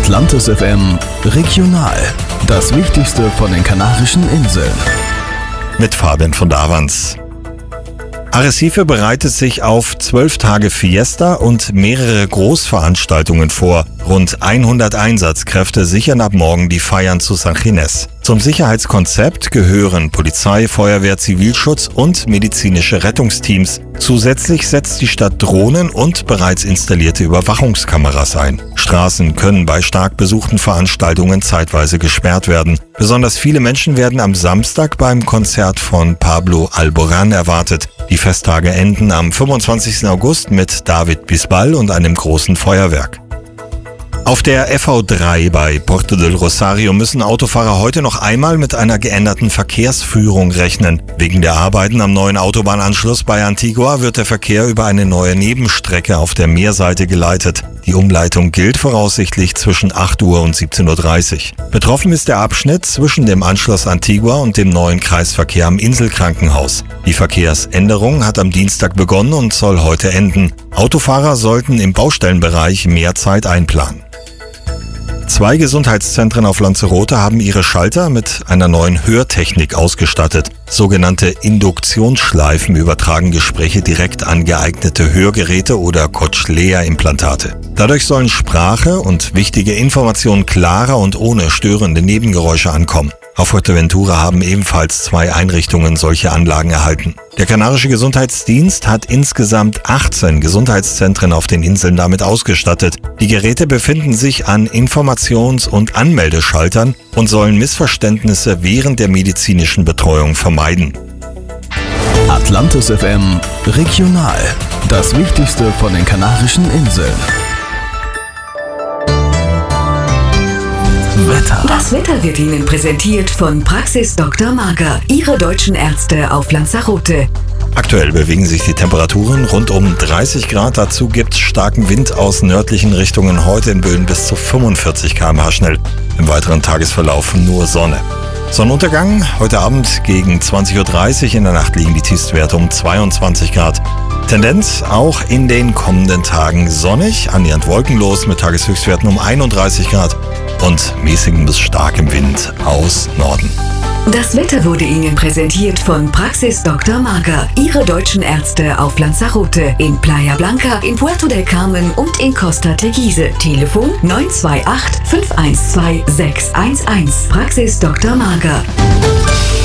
Atlantis FM Regional. Das Wichtigste von den Kanarischen Inseln. Mit Fabian von Davans. Arrecife bereitet sich auf 12 Tage Fiesta und mehrere Großveranstaltungen vor. Rund 100 Einsatzkräfte sichern ab morgen die Feiern zu San Ginés. Zum Sicherheitskonzept gehören Polizei, Feuerwehr, Zivilschutz und medizinische Rettungsteams. Zusätzlich setzt die Stadt Drohnen und bereits installierte Überwachungskameras ein. Straßen können bei stark besuchten Veranstaltungen zeitweise gesperrt werden. Besonders viele Menschen werden am Samstag beim Konzert von Pablo Alborán erwartet. Die Festtage enden am 25. August mit David Bisbal und einem großen Feuerwerk. Auf der FV3 bei Puerto del Rosario müssen Autofahrer heute noch einmal mit einer geänderten Verkehrsführung rechnen. Wegen der Arbeiten am neuen Autobahnanschluss bei Antigua wird der Verkehr über eine neue Nebenstrecke auf der Meerseite geleitet. Die Umleitung gilt voraussichtlich zwischen 8 Uhr und 17.30 Uhr. Betroffen ist der Abschnitt zwischen dem Anschluss Antigua und dem neuen Kreisverkehr am Inselkrankenhaus. Die Verkehrsänderung hat am Dienstag begonnen und soll heute enden. Autofahrer sollten im Baustellenbereich mehr Zeit einplanen. 2 Gesundheitszentren auf Lanzarote haben ihre Schalter mit einer neuen Hörtechnik ausgestattet. Sogenannte Induktionsschleifen übertragen Gespräche direkt an geeignete Hörgeräte oder Cochlea-Implantate. Dadurch sollen Sprache und wichtige Informationen klarer und ohne störende Nebengeräusche ankommen. Auf Fuerteventura haben ebenfalls 2 Einrichtungen solche Anlagen erhalten. Der kanarische Gesundheitsdienst hat insgesamt 18 Gesundheitszentren auf den Inseln damit ausgestattet. Die Geräte befinden sich an Informations- und Anmeldeschaltern und sollen Missverständnisse während der medizinischen Betreuung vermeiden. Atlantis FM Regional. Das Wichtigste von den Kanarischen Inseln. Wetter. Das Wetter wird Ihnen präsentiert von Praxis Dr. Marger, Ihre deutschen Ärzte auf Lanzarote. Aktuell bewegen sich die Temperaturen rund um 30 Grad. Dazu gibt es starken Wind aus nördlichen Richtungen, heute in Böen bis zu 45 km/h schnell. Im weiteren Tagesverlauf nur Sonne. Sonnenuntergang heute Abend gegen 20.30 Uhr. In der Nacht liegen die Tiefstwerte um 22 Grad. Tendenz auch in den kommenden Tagen sonnig, annähernd wolkenlos mit Tageshöchstwerten um 31 Grad und mäßigem bis starkem Wind aus Norden. Das Wetter wurde Ihnen präsentiert von Praxis Dr. Marger, Ihre deutschen Ärzte auf Lanzarote, in Playa Blanca, in Puerto del Carmen und in Costa Teguise. Telefon 928 512 611. Praxis Dr. Marger.